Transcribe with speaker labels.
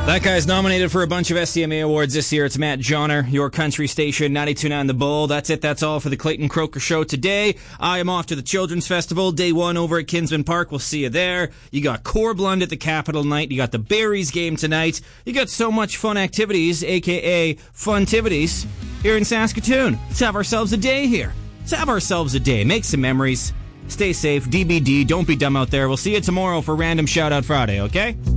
Speaker 1: That guy's nominated for a bunch of SCMA awards this year. It's Matt Johnner, your country station, 92.9 The Bull. That's it. That's all for the Clayton Croker Show today. I am off to the Children's Festival, day one over at Kinsman Park. We'll see you there. You got Corblund at the Capitol night. You got the Berries game tonight. You got so much fun activities, a.k.a. funtivities, here in Saskatoon. Let's have ourselves a day here. Let's have ourselves a day. Make some memories. Stay safe. DBD. Don't be dumb out there. We'll see you tomorrow for Random Shoutout Friday, okay?